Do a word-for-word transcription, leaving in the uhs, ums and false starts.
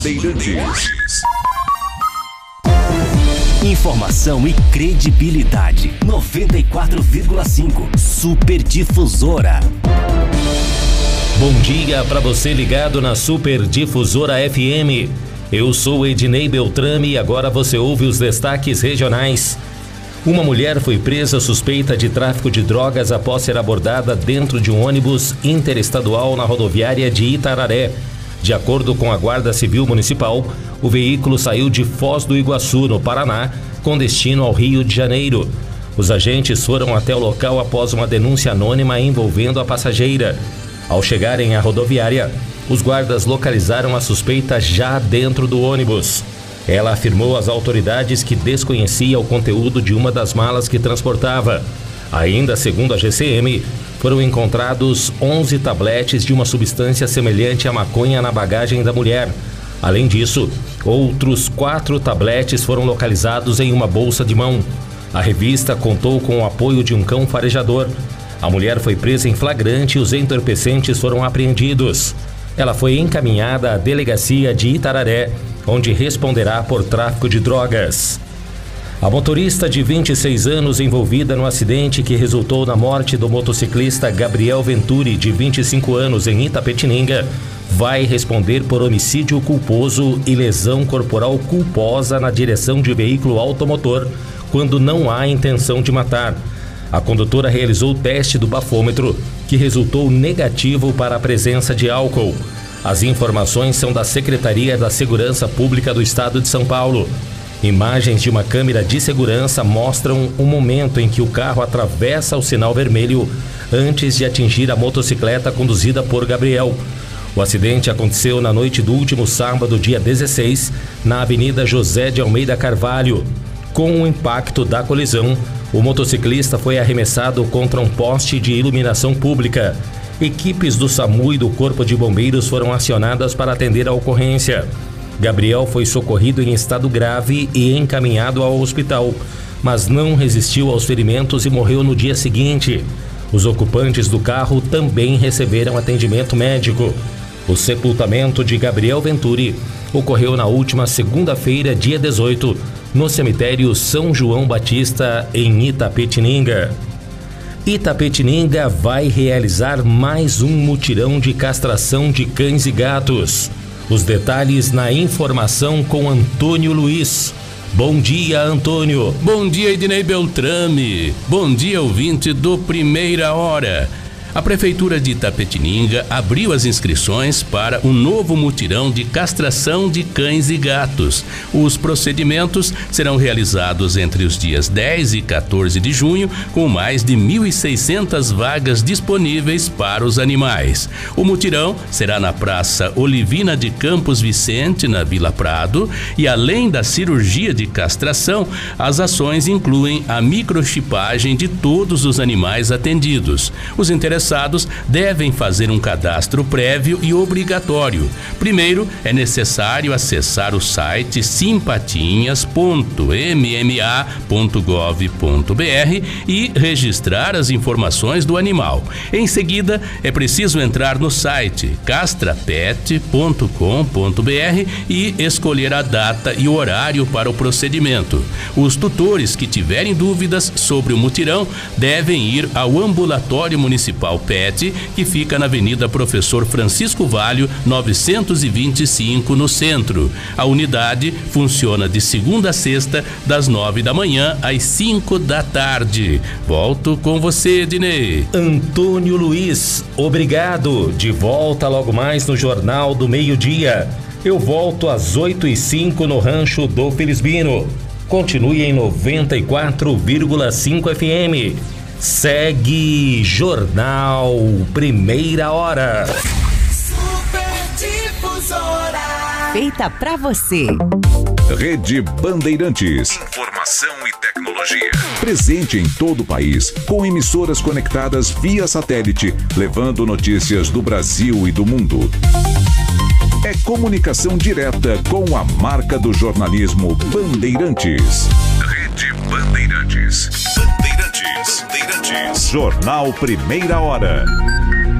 Bandeirantes. Informação e credibilidade. noventa e quatro vírgula cinco. Super Difusora. Bom dia para você ligado na Super Difusora F M. Eu sou Ednei Beltrame e agora você ouve os destaques regionais. Uma mulher foi presa suspeita de tráfico de drogas após ser abordada dentro de um ônibus interestadual na rodoviária de Itararé. De acordo com a Guarda Civil Municipal, o veículo saiu de Foz do Iguaçu, no Paraná, com destino ao Rio de Janeiro. Os agentes foram até o local após uma denúncia anônima envolvendo a passageira. Ao chegarem à rodoviária, os guardas localizaram a suspeita já dentro do ônibus. Ela afirmou às autoridades que desconhecia o conteúdo de uma das malas que transportava. Ainda segundo a G C M, foram encontrados onze tabletes de uma substância semelhante à maconha na bagagem da mulher. Além disso, outros quatro tabletes foram localizados em uma bolsa de mão. A revista contou com o apoio de um cão farejador. A mulher foi presa em flagrante e os entorpecentes foram apreendidos. Ela foi encaminhada à delegacia de Itararé, onde responderá por tráfico de drogas. A motorista de vinte e seis anos envolvida no acidente que resultou na morte do motociclista Gabriel Venturi, de vinte e cinco anos, em Itapetininga, vai responder por homicídio culposo e lesão corporal culposa na direção de veículo automotor, quando não há intenção de matar. A condutora realizou o teste do bafômetro, que resultou negativo para a presença de álcool. As informações são da Secretaria da Segurança Pública do Estado de São Paulo. Imagens de uma câmera de segurança mostram o momento em que o carro atravessa o sinal vermelho antes de atingir a motocicleta conduzida por Gabriel. O acidente aconteceu na noite do último sábado, dia dezesseis, na Avenida José de Almeida Carvalho. Com o impacto da colisão, o motociclista foi arremessado contra um poste de iluminação pública. Equipes do SAMU e do Corpo de Bombeiros foram acionadas para atender a ocorrência. Gabriel foi socorrido em estado grave e encaminhado ao hospital, mas não resistiu aos ferimentos e morreu no dia seguinte. Os ocupantes do carro também receberam atendimento médico. O sepultamento de Gabriel Venturi ocorreu na última segunda-feira, dia dezoito, no cemitério São João Batista, em Itapetininga. Itapetininga vai realizar mais um mutirão de castração de cães e gatos. Os detalhes na informação com Antônio Luiz. Bom dia, Antônio. Bom dia, Ednei Beltrame. Bom dia, ouvinte do Primeira Hora. A Prefeitura de Itapetininga abriu as inscrições para um novo mutirão de castração de cães e gatos. Os procedimentos serão realizados entre os dias dez e quatorze de junho, com mais de mil e seiscentas vagas disponíveis para os animais. O mutirão será na Praça Olivina de Campos Vicente, na Vila Prado, e além da cirurgia de castração, as ações incluem a microchipagem de todos os animais atendidos. Os interessados devem fazer um cadastro prévio e obrigatório. Primeiro, é necessário acessar o site simpatinhas ponto m m a ponto gov ponto b r e registrar as informações do animal. Em seguida, é preciso entrar no site castrapet ponto com ponto b r e escolher a data e horário para o procedimento. Os tutores que tiverem dúvidas sobre o mutirão devem ir ao ambulatório municipal Pet, que fica na Avenida Professor Francisco Valho, novecentos e vinte e cinco, no centro. A unidade funciona de segunda a sexta, das nove da manhã às cinco da tarde. Volto com você, Ednei. Antônio Luiz, obrigado. De volta logo mais no Jornal do Meio-Dia. Eu volto às oito e cinco no Rancho do Felisbino. Continue em noventa e quatro vírgula cinco F M. Segue Jornal Primeira Hora. Super Difusora. Feita pra você. Rede Bandeirantes. Informação e tecnologia. Presente em todo o país, com emissoras conectadas via satélite, levando notícias do Brasil e do mundo. É comunicação direta com a marca do jornalismo Bandeirantes. Rede Bandeirantes. Bandeirantes. Bandeirantes. Jornal Primeira Hora.